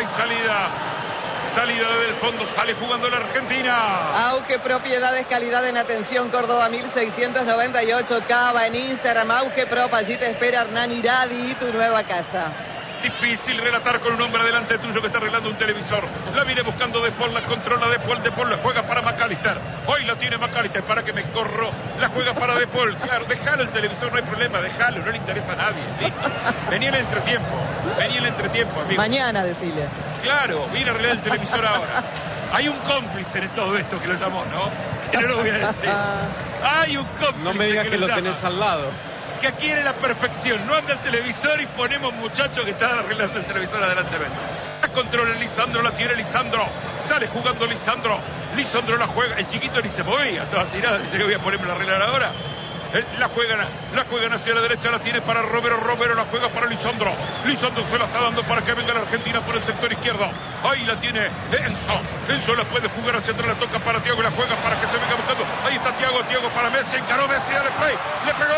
Hay salida. Salida desde el fondo, sale jugando la Argentina. Auge Propiedades, calidad en atención, Córdoba 1698, Cava en Instagram, Auge Prop, allí te espera Hernán Iradi, tu nueva casa. Difícil relatar con un hombre delante tuyo que está arreglando un televisor. La viene buscando De Paul, la controla De Paul la juega para McAllister. Hoy la tiene McAllister, para que me corro. La juega para De Paul. Claro, déjalo el televisor, no hay problema, déjalo, no le interesa a nadie. Listo. Venía el entretiempo, amigo. Mañana, decile. Claro, viene a arreglar el televisor ahora. Hay un cómplice en todo esto que lo llamó, ¿no? Que no lo voy a decir. Hay un cómplice. No me digas que lo tenés al lado. Que quiere la perfección, no anda el televisor y ponemos muchachos que están arreglando el televisor adelante. La controla Lisandro, la tiene Lisandro, sale jugando Lisandro la juega, el chiquito ni se movía, estaba tirada, dice que voy a ponerme a arreglar ahora. La juegan hacia la derecha, la tiene para Romero la juega para Lisandro se la está dando para que venga la Argentina por el sector izquierdo. Ahí la tiene Enzo la puede jugar hacia atrás, la toca para Thiago, la juega para que se venga buscando. Ahí está Thiago para Messi, encaró Messi, dale play, le pegó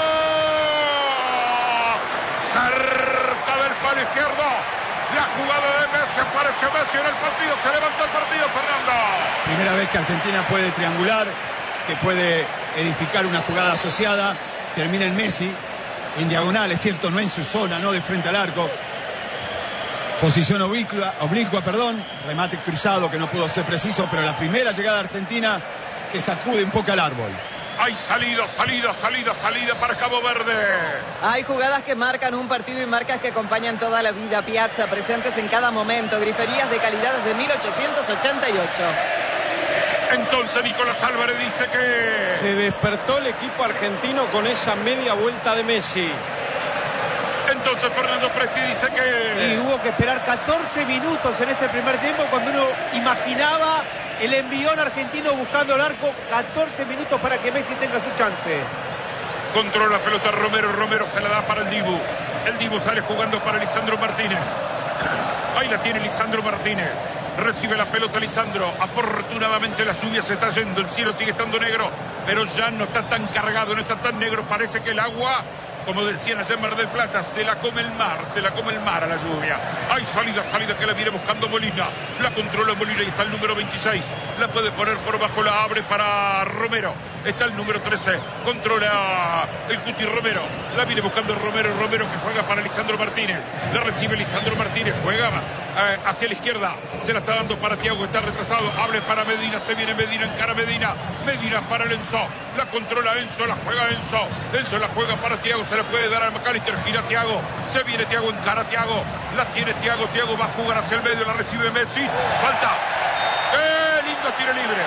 cerca del palo izquierdo. La jugada de Messi, apareció Messi en el partido, se levantó el partido, Fernando. Primera vez que Argentina puede triangular, que puede edificar una jugada asociada, termina en Messi, en diagonal, es cierto, no en su zona, no de frente al arco. Posición oblicua, remate cruzado que no pudo ser preciso, pero la primera llegada argentina que sacude un poco al árbol. Hay salida para Cabo Verde. Hay jugadas que marcan un partido y marcas que acompañan toda la vida. Piazza, presentes en cada momento. Griferías de calidad desde 1888. Entonces Nicolás Álvarez dice que se despertó el equipo argentino con esa media vuelta de Messi. Entonces Fernando Presti dice que y hubo que esperar 14 minutos en este primer tiempo cuando uno imaginaba el envión argentino buscando el arco. 14 minutos para que Messi tenga su chance. Controla la pelota Romero se la da para el Dibu sale jugando para Lisandro Martínez. Ahí la tiene Lisandro Martínez. Recibe la pelota Lisandro. Afortunadamente la lluvia se está yendo. El cielo sigue estando negro, pero ya no está tan cargado, no está tan negro. Parece que el agua, como decían allá en Mar del Plata, se la come el mar a la lluvia. Hay salida que la viene buscando Molina. La controla Molina y está el número 26. La puede poner por bajo, la abre para Romero. Está el número 13. Controla el Cuti Romero. La viene buscando Romero que juega para Lisandro Martínez. La recibe Lisandro Martínez. Juega hacia la izquierda. Se la está dando para Thiago, está retrasado. Abre para Medina. Se viene Medina, encara Medina. Medina para el Enzo. La controla Enzo, la juega Enzo. Enzo la juega para Thiago. Se la puede dar a McAllister, gira Thiago, se viene Thiago, encara Thiago, la tiene Thiago va a jugar hacia el medio, la recibe Messi, falta. ¡Qué lindo tiro libre!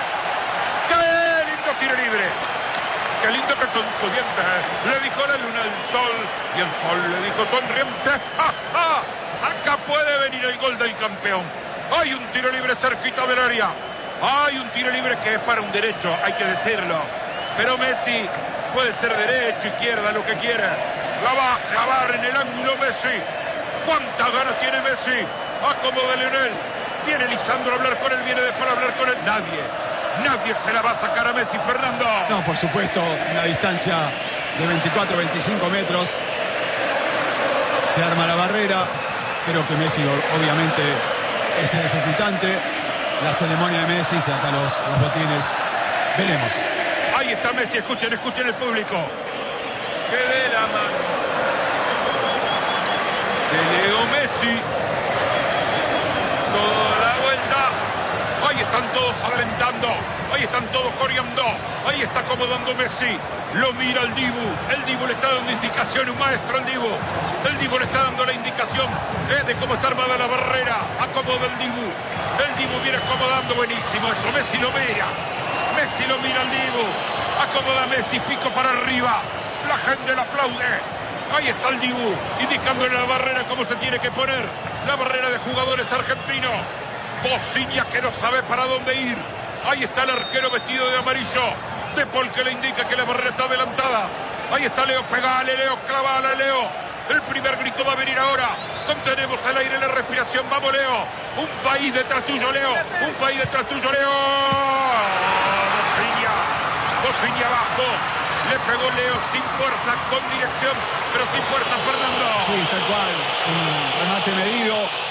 ¡Qué lindo que son sonrientes! Le dijo la luna al sol y el sol le dijo sonriente. ¡Ja, ja! Acá puede venir el gol del campeón. Hay un tiro libre cerquita del área. Hay un tiro libre que es para un derecho, hay que decirlo. Pero Messi puede ser derecho, izquierda, lo que quiera. La va a clavar en el ángulo Messi. ¿Cuántas ganas tiene Messi? Acomoda Leonel. Viene Lisandro a hablar con él, viene después a hablar con él. Nadie se la va a sacar a Messi, Fernando. No, por supuesto, una distancia de 24-25 metros. Se arma la barrera. Creo que Messi obviamente es el ejecutante. La ceremonia de Messi, se ata los botines. Veremos. Ahí está Messi, escuchen el público. Que de la mano de Leo Messi. Toda la vuelta. Ahí están todos alentando. Ahí están todos coreando. Ahí está acomodando Messi. Lo mira el Dibu le está dando indicación, un maestro el Dibu le está dando la indicación de cómo está armada la barrera. Acomoda el Dibu viene acomodando, buenísimo eso. Messi lo mira al Dibu. Acomoda Messi, pico para arriba. La gente lo aplaude. Ahí está el Dibu, indicándole la barrera cómo se tiene que poner. La barrera de jugadores argentinos. Bociña que no sabe para dónde ir. Ahí está el arquero vestido de amarillo. De Paul que le indica que la barrera está adelantada. Ahí está Leo, pegale Leo, clavale Leo. El primer grito va a venir ahora. Contenemos el aire, la respiración. Vamos Leo. Un país detrás tuyo Leo. Un país detrás tuyo Leo. Bociña abajo. Le pegó Leo sin fuerza, con dirección, pero sin fuerza Fernando. Sí, tal cual. Un remate medido.